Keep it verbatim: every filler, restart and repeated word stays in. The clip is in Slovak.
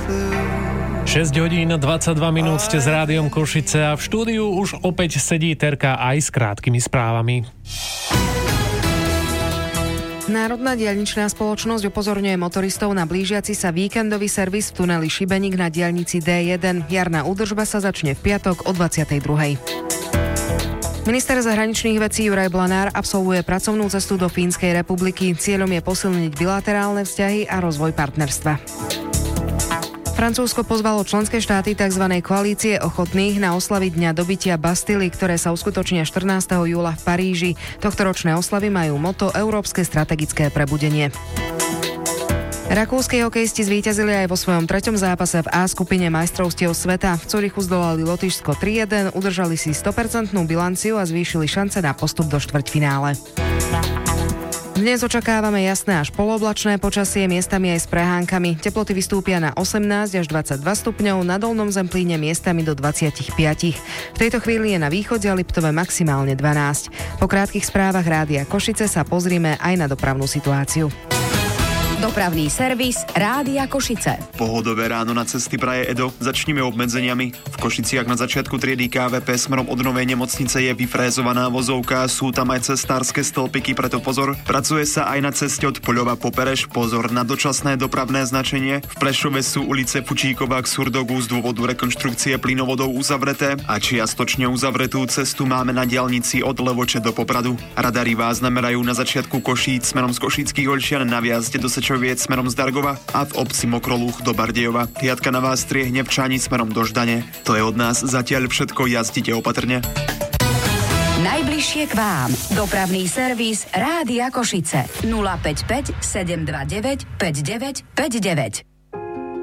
šesť hodín dvadsaťdva minút ste s Rádiom Košice a v štúdiu už opäť sedí Terka aj s krátkými správami. Národná diaľničná spoločnosť upozorňuje motoristov na blížiaci sa víkendový servis v tuneli Šibeník na diaľnici dé jeden. Jarná údržba sa začne v piatok o dvadsiatej druhej. Minister zahraničných vecí Juraj Blanár absolvuje pracovnú cestu do Fínskej republiky. Cieľom je posilniť bilaterálne vzťahy a rozvoj partnerstva. Francúzsko pozvalo členské štáty tzv. Koalície ochotných na oslaviť dňa dobytia Bastily, ktoré sa uskutočnia štrnásteho júla v Paríži. Tohtoročné oslavy majú moto Európske strategické prebudenie. Rakúski hokejisti zvíťazili aj vo svojom treťom zápase v A skupine majstrovstiev sveta. V Curychu zdolali Lotyšsko tri jeden, udržali si sto percent bilanciu a zvýšili šance na postup do štvrťfinále. Dnes očakávame jasné až polooblačné počasie, miestami aj s prehánkami. Teploty vystúpia na osemnásť až dvadsaťdva stupňov, na Dolnom Zemplíne miestami do dvadsaťpäť. V tejto chvíli je na východe a Liptove maximálne dvanásť. Po krátkych správach Rádia Košice sa pozrime aj na dopravnú situáciu. Dopravný servis Rádia Košice. Pohodové ráno na cesty praje Edo. Začneme obmedzeniami. V Košiciach na začiatku triedy ká vé pé smerom od Novej nemocnice je vyfrézovaná vozovka. Sú tam aj cestárske stĺpiky, preto pozor. Pracuje sa aj na ceste od Poľova po Pereš. Pozor na dočasné dopravné značenie. V Prešove sú ulice Fučíková k Surdogu z dôvodu rekonštrukcie plynovodov uzavreté a čiastočne uzavretú cestu máme na diaľnici od Levoče do Popradu. Radary vás namerajú na začiatku Košíc smerom z Košických Olšian na viazde do Sečoviec smerom z Dargova a v obci Mokrolúch do Bardejova. Piatka na vás striehne v Čani smerom do Ždane. To je od nás zatiaľ všetko, jazdite opatrne. Najbližšie k vám. Dopravný servis Rádia Košice. nula päť päť sedem dva deväť päť deväť päť deväť.